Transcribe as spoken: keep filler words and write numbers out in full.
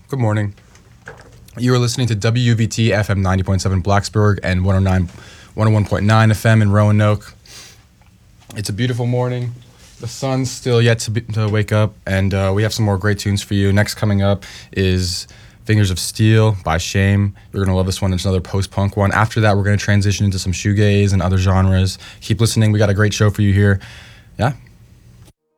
Good morning. You are listening to W U V T F M ninety point seven Blacksburg and one oh one point nine F M in Roanoke. It's a beautiful morning. The sun's still yet to, be, to wake up, and uh, we have some more great tunes for you. Next coming up is Fingers of Steel by Shame. You're going to love this one. It's another post-punk one. After that, we're going to transition into some shoegaze and other genres. Keep listening. We got a great show for you here. Yeah,